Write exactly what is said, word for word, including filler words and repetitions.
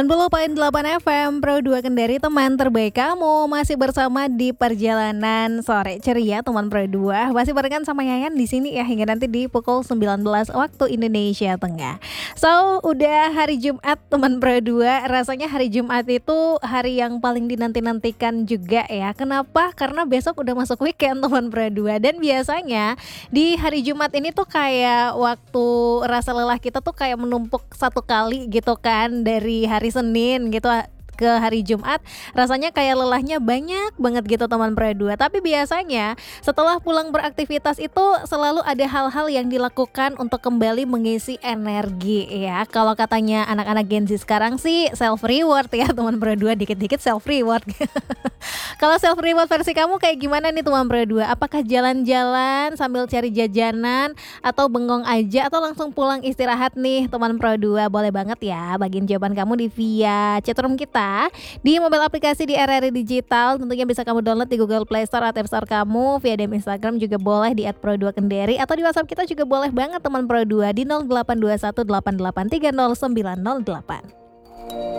sembilan puluh koma delapan F M Pro dua Kendari, teman terbaik kamu. Masih bersama di perjalanan sore ceria teman Pro dua. Masih barengan sama Yayan di sini ya hingga nanti di pukul sembilan belas waktu Indonesia Tengah. So, udah hari Jumat teman Pro dua. Rasanya hari Jumat itu hari yang paling dinanti-nantikan juga ya. Kenapa? Karena besok udah masuk weekend teman Pro dua. Dan biasanya di hari Jumat ini tuh kayak waktu rasa lelah kita tuh kayak menumpuk satu kali gitu kan, dari hari Senin gitu ke hari Jumat, rasanya kayak lelahnya banyak banget gitu teman Pro dua. Tapi biasanya setelah pulang beraktivitas itu selalu ada hal-hal yang dilakukan untuk kembali mengisi energi ya. Kalau katanya anak-anak Gen Z sekarang sih self reward ya teman Pro dua, dikit-dikit self reward. Kalau self reward versi kamu kayak gimana nih teman Pro dua? Apakah jalan-jalan sambil cari jajanan, atau bengong aja, atau langsung pulang istirahat nih teman Pro dua? Boleh banget ya bagiin jawaban kamu di via chatroom kita di mobile aplikasi di R R I Digital. Tentunya bisa kamu download di Google Play Store atau App Store kamu. Via D M Instagram juga boleh di et pro dua kendari, atau di WhatsApp kita juga boleh banget teman Pro dua di nol delapan dua satu delapan delapan tiga nol sembilan nol delapan.